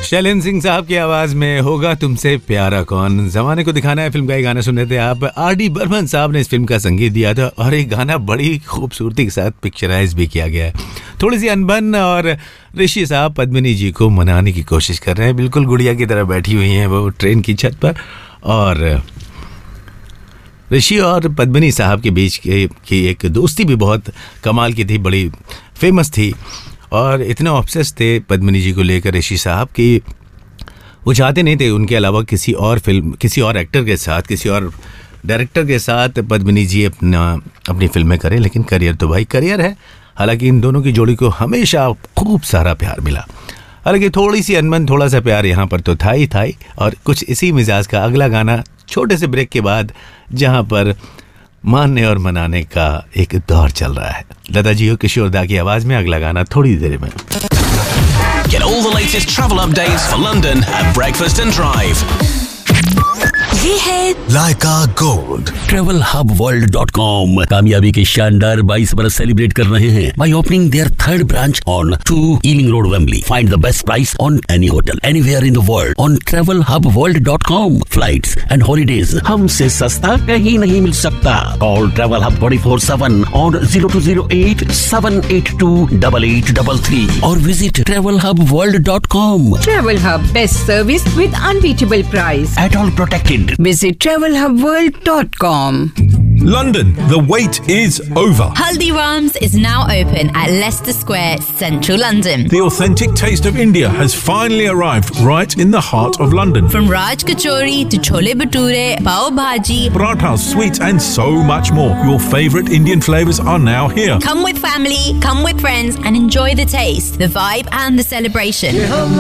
शैलेंद्र सिंह साहब की आवाज में होगा तुमसे प्यारा कौन। जमाने को दिखाना है फिल्म का ये गाना सुन रहे थे आप। R.D. बर्मन साहब ने इस फिल्म का संगीत दिया था और एक गाना बड़ी खूबसूरती के साथ पिक्चराइज भी किया गया है। थोड़ी सी अनबन और ऋषि साहब पद्मिनी जी को मनाने की कोशिश कर रहे हैं। बिल्कुल गुड़िया की तरह बैठी हुई हैं वो ट्रेन की छत पर और ऋषि और पद्मिनी साहब के बीच की एक दोस्ती भी बहुत कमाल की थी, बड़ी फेमस थी और इतने ऑब्सेस थे पद्मिनी जी को लेकर ऋषि साहब की वो चाहते नहीं थे उनके अलावा किसी और एक्टर के साथ, किसी और डायरेक्टर के साथ पद्मिनी जी अपनी फिल्में करें। लेकिन करियर तो भाई करियर है। हालांकि इन दोनों की जोड़ी को हमेशा खूब सारा प्यार मिला। हालांकि थोड़ी सी अनबन, थोड़ा सा प्यार यहाँ पर तो था ही और कुछ इसी मिजाज का अगला गाना छोटे से ब्रेक के बाद, जहाँ पर मानने और मनाने का एक दौर चल रहा है। लता जी और किशोर दा की आवाज में अगला गाना थोड़ी देर में। Get all the latest travel updates for London at Breakfast and Drive. ये है Laika Gold। TravelHubWorld.com कामयाबी के शानदार 22 बरस सेलिब्रेट कर रहे हैं by opening their third branch on 2 Ealing Road, Wembley. Find the best price on any hotel anywhere in the world on TravelHubWorld.com. Flights and holidays हमसे सस्ता कहीं नहीं मिल सकता। Call Travel Hub 24/7 on 0208 782 8833 और visit TravelHubWorld.com. Travel Hub, best service with unbeatable price. At all protected. Visit TravelHubWorld.com. London, the wait is over. Haldiram's is now open at Leicester Square, central London. The authentic taste of India has finally arrived right in the heart of London. From Raj Kachori to Chole Bhature, Pav Bhaji, Parathas, sweets and so much more. Your favourite Indian flavours are now here. come with family, come with friends and enjoy the taste, the vibe and the celebration.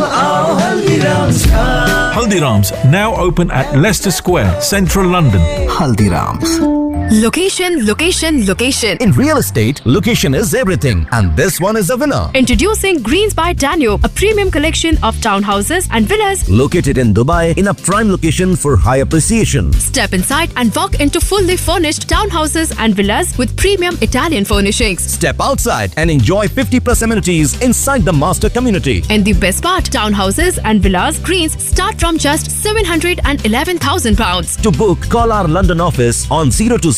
Haldiram's now open at Leicester Square, central London. Haldiram's. Location, location, location. In real estate, location is everything, and this one is a winner. Introducing Greens by Danube, a premium collection of townhouses and villas. Located in Dubai in a prime location for high appreciation. Step inside and walk into fully furnished townhouses and villas with premium Italian furnishings. Step outside and enjoy 50+ amenities inside the master community. And the best part, townhouses and villas Greens start from just £711,000. To book, call our London office on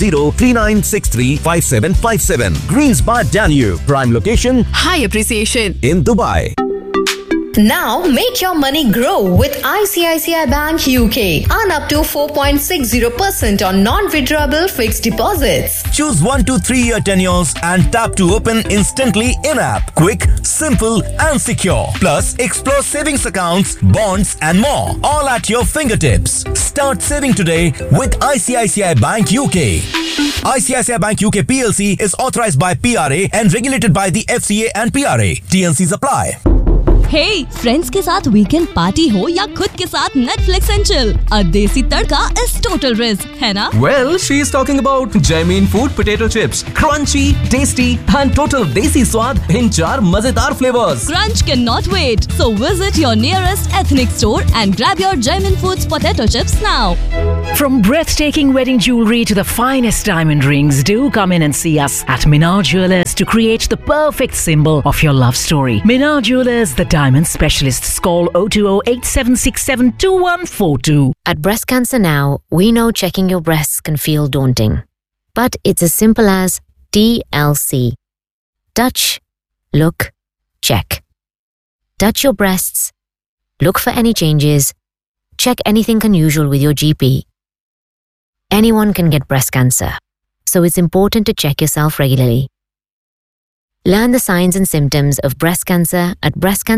020-3963-5757. Greens by Danube, prime location High appreciation. in Dubai. Now make your money grow with ICICI Bank UK. Earn up to 4.60% on non-withdrawable fixed deposits. Choose 1 to 3 year tenures and tap to open instantly in-app. Quick, simple and secure. Plus, explore savings accounts, bonds and more. All at your fingertips. Start saving today with ICICI Bank UK. ICICI Bank UK PLC is authorized by PRA and regulated by the FCA and PRA. TNCs apply. Hey, friends के साथ weekend party हो या खुद के साथ Netflix and chill, अ देसी तड़का is total risk, है ना? Well, she is talking about Jamin Food Potato Chips. Crunchy, tasty and total desi स्वाद in 4 मजेदार flavors. Crunch cannot wait. So visit your nearest ethnic store and grab your Jamin Foods potato chips now. From breathtaking wedding jewelry to the finest diamond rings, do come in and see us at Minar Jewelers to create the perfect symbol of your love story. Minar Jewelers, the diamond specialists. Call 020-8767-2142. At Breast Cancer Now, we know checking your breasts can feel daunting. But it's as simple as TLC. Touch, look, check. Touch your breasts. Look for any changes. Check anything unusual with your GP. Anyone can get breast cancer, so it's important to check yourself regularly. Learn the signs and symptoms of breast cancer at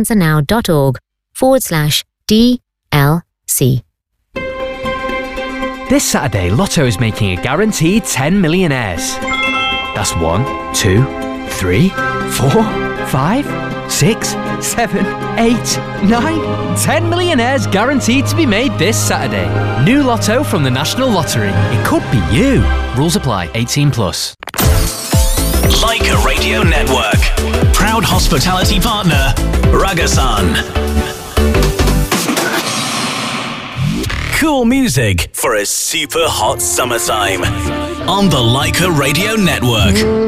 breastcancernow.org/TLC. This Saturday, Lotto is making a guaranteed 10 millionaires. That's 1, 2, 3, 4, 5, 6, 7, 8, 9, 10 millionaires guaranteed to be made this Saturday. New Lotto from the National Lottery. It could be you. Rules apply. 18+. Laika Radio Network. Proud hospitality partner, Ragasan. Cool music for a super hot summertime on the Laika Radio Network.